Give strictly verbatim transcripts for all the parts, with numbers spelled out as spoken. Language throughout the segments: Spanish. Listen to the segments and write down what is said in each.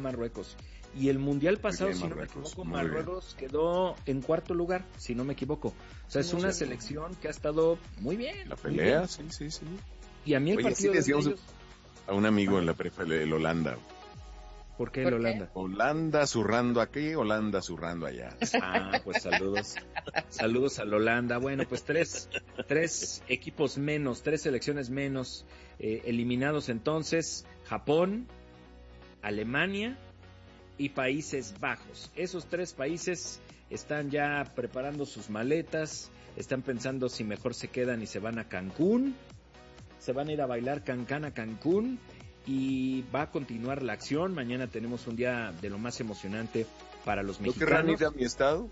Marruecos. Y el mundial pasado, bien, si no me equivoco, Marruecos bien. Quedó en cuarto lugar, si no me equivoco. O sea, es no una sé, selección no. que ha estado muy bien. La pelea, bien. sí, sí, sí. Y a mí el Oye, partido sí, de ellos... a un amigo en la prepa, el Holanda. ¿Por qué el Holanda? Holanda zurrando aquí, Holanda zurrando allá. Ah, pues saludos. Saludos al Holanda. Bueno, pues tres, tres equipos menos, tres selecciones menos eh, eliminados entonces. Japón, Alemania y Países Bajos. Esos tres países están ya preparando sus maletas, están pensando si mejor se quedan y se van a Cancún, se van a ir a bailar Cancán a Cancún y va a continuar la acción. Mañana tenemos un día de lo más emocionante para los mexicanos. ¿No querrán ir a mi estado?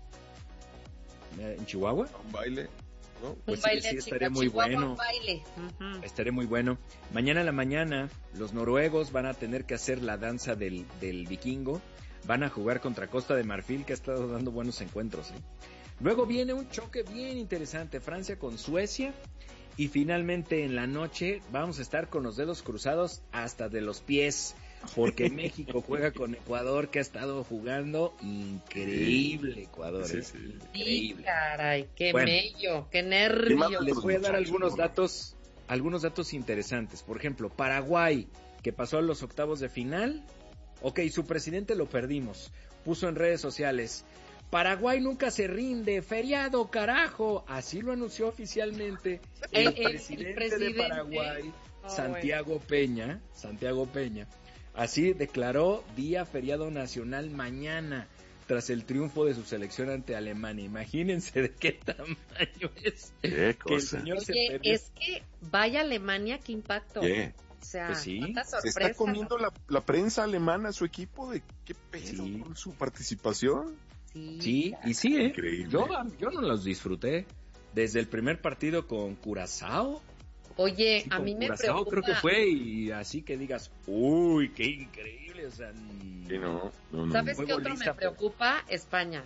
¿En Chihuahua? ¿A un baile? ¿No? Pues un sí, baile, sí, chica, estaría muy Chihuahua, bueno. Un baile. Uh-huh. Estaría muy bueno. Mañana en la mañana, los noruegos van a tener que hacer la danza del, del vikingo. Van a jugar contra Costa de Marfil, que ha estado dando buenos encuentros, ¿eh? Luego viene un choque bien interesante, Francia con Suecia. Y finalmente en la noche vamos a estar con los dedos cruzados hasta de los pies, porque México juega con Ecuador, que ha estado jugando increíble. Ecuador, sí, ¿eh? sí. Increíble. Sí, caray, qué bueno, mello, qué nervio. Les voy a dar algunos datos, algunos datos interesantes. Por ejemplo, Paraguay, que pasó a los octavos de final. Ok, su presidente lo perdimos. Puso en redes sociales: Paraguay nunca se rinde, feriado, carajo. Así lo anunció oficialmente el, el, presidente, el presidente de Paraguay, oh, Santiago bueno. Peña, Santiago Peña. Así declaró día feriado nacional mañana, tras el triunfo de su selección ante Alemania. Imagínense de qué tamaño es. ¿Qué cosa? Que el señor Oye, se perdió. Es que vaya Alemania, qué impacto. ¿Qué? O sea, pues sí. Se está comiendo la, la prensa alemana, su equipo, de qué pedo sí. con su participación. Sí, sí y sí, ¿eh? Increíble. Yo, yo no los disfruté. Desde el primer partido con Curazao. Oye, sí, a mí me Curazao preocupa. creo que fue, y así que digas, uy, qué increíble, o sea... Sí, no, no, no. ¿Sabes qué otro me preocupa? España.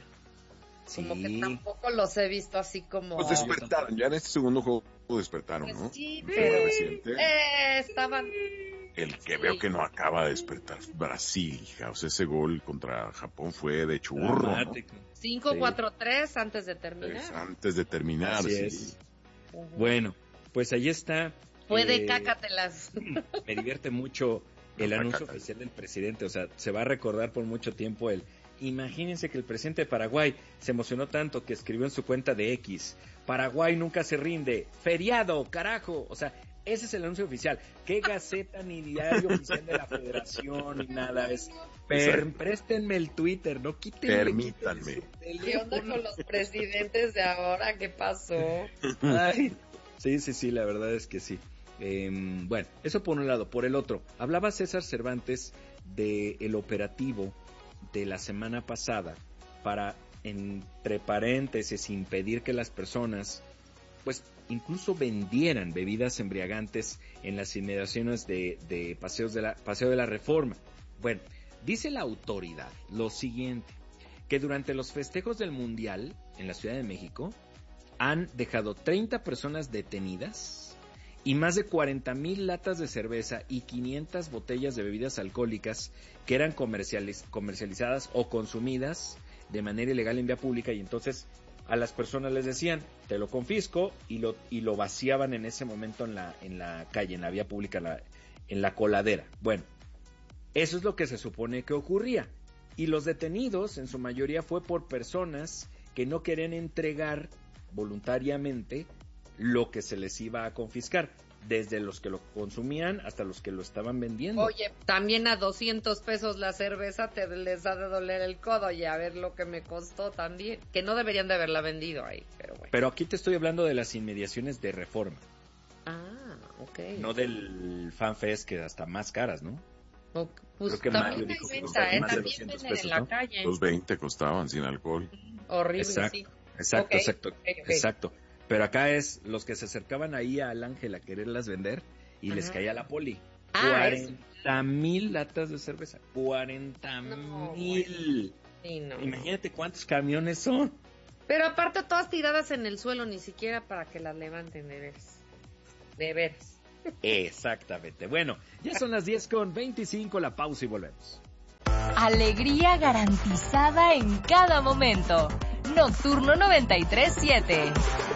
Sí. Como que tampoco los he visto así como... Pues despertaron, ya en este segundo juego despertaron, pues ¿no? sí, pero... Eh, estaban... El que sí. veo que no acaba de despertar Brasil, hija. O sea, ese gol contra Japón fue de churro, ¿no? cinco cuatro tres antes de terminar. Es antes de terminar, así sí. Es. Uh-huh. Bueno, pues ahí está. Fue de eh, cácatelas. Me divierte mucho el no, anuncio cácatelas. Oficial del presidente. O sea, se va a recordar por mucho tiempo el... Imagínense que el presidente de Paraguay se emocionó tanto que escribió en su cuenta de X: Paraguay nunca se rinde, feriado, carajo. O sea, ese es el anuncio oficial. ¿Qué gaceta ni diario oficial de la federación ni nada es? Per, préstenme el Twitter, no quiten. Permítanme. ¿Qué onda con los presidentes de ahora? ¿Qué pasó? Ay, sí, sí, sí, la verdad es que sí. Eh, bueno, eso por un lado. Por el otro, hablaba César Cervantes de el operativo de la semana pasada para, entre paréntesis, impedir que las personas pues incluso vendieran bebidas embriagantes en las inmediaciones de, de paseos de la Paseo de la Reforma. Bueno, dice la autoridad lo siguiente: que durante los festejos del Mundial en la Ciudad de México han dejado treinta personas detenidas y más de cuarenta mil latas de cerveza y quinientas botellas de bebidas alcohólicas que eran comercializ- comercializadas o consumidas de manera ilegal en vía pública, y entonces a las personas les decían, te lo confisco, y lo y lo vaciaban en ese momento en la en la calle, en la vía pública, en la, en la coladera. Bueno, eso es lo que se supone que ocurría, y los detenidos en su mayoría fue por personas que no querían entregar voluntariamente lo que se les iba a confiscar, desde los que lo consumían hasta los que lo estaban vendiendo. Oye, también a doscientos pesos la cerveza te les ha de doler el codo, y a ver lo que me costó también, que no deberían de haberla vendido ahí, pero bueno. Pero aquí te estoy hablando de las inmediaciones de Reforma. Ah, ok. No del FanFest, que hasta más caras, ¿no? O, pues Creo que también Mario hay dijo que venta, ¿eh? más de También doscientos venden pesos, en la ¿no? calle. Los veinte costaban sin alcohol. Horrible, exacto, sí. Exacto, okay, exacto, okay, okay. exacto. Pero acá es los que se acercaban ahí al Ángel a quererlas vender y Ajá. les caía la poli. Ah, cuarenta mil latas de cerveza. cuarenta mil. No, sí, no. Imagínate cuántos camiones son. Pero aparte todas tiradas en el suelo, ni siquiera para que las levanten, de veras. De veras. Exactamente. Bueno, ya son las diez con veinticinco, la pausa y volvemos. Alegría garantizada en cada momento. Nocturno noventa y tres siete.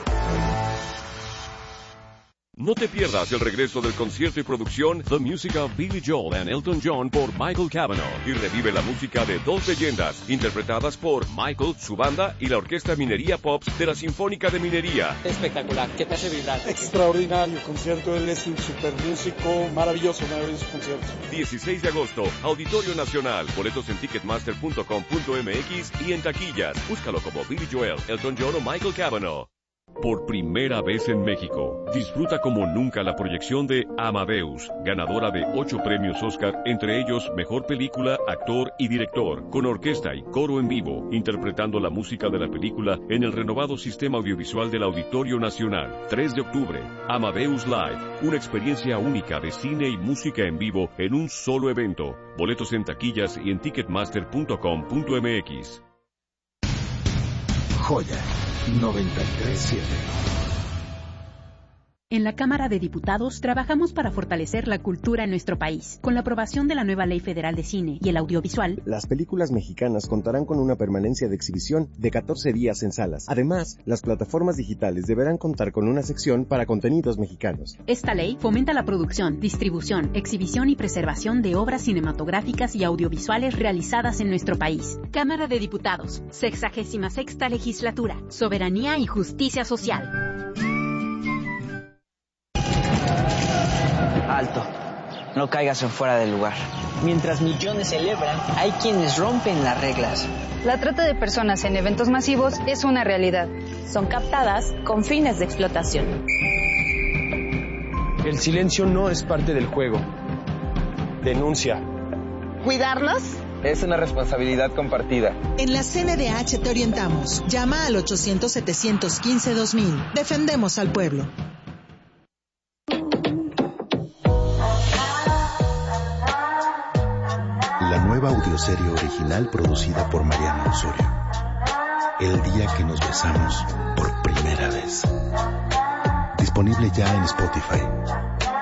No te pierdas el regreso del concierto y producción The Music of Billy Joel and Elton John por Michael Cavanaugh y revive la música de dos leyendas interpretadas por Michael, su banda y la Orquesta Minería Pops de la Sinfónica de Minería. Espectacular, ¿qué te hace vibrar? Extraordinario concierto, él es un super músico, maravilloso, maravilloso concierto. dieciséis de agosto, Auditorio Nacional, boletos en ticketmaster punto com punto m x y en taquillas. Búscalo como Billy Joel, Elton John o Michael Cavanaugh. Por primera vez en México, disfruta como nunca la proyección de Amadeus, ganadora de ocho premios Oscar, entre ellos Mejor Película, Actor y Director, con orquesta y coro en vivo, interpretando la música de la película en el renovado sistema audiovisual del Auditorio Nacional. tres de octubre, Amadeus Live, una experiencia única de cine y música en vivo en un solo evento. Boletos en taquillas y en ticketmaster punto com punto m x. Joya noventa y tres siete. En la Cámara de Diputados trabajamos para fortalecer la cultura en nuestro país. Con la aprobación de la nueva Ley Federal de Cine y el Audiovisual, las películas mexicanas contarán con una permanencia de exhibición de catorce días en salas. Además, las plataformas digitales deberán contar con una sección para contenidos mexicanos. Esta ley fomenta la producción, distribución, exhibición y preservación de obras cinematográficas y audiovisuales realizadas en nuestro país. Cámara de Diputados, sexagésima sexta legislatura, soberanía y justicia social. Alto, no caigas en fuera del lugar. Mientras millones celebran, hay quienes rompen las reglas. La trata de personas en eventos masivos es una realidad. Son captadas con fines de explotación. El silencio no es parte del juego. Denuncia. ¿Cuidarnos? Es una responsabilidad compartida. En la C N D H te orientamos. Llama al ochocientos, setecientos quince, dos mil. Defendemos al pueblo. La nueva audioserie original producida por Mariano Osorio. El día que nos besamos por primera vez. Disponible ya en Spotify,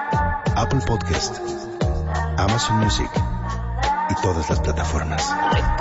Apple Podcast, Amazon Music y todas las plataformas.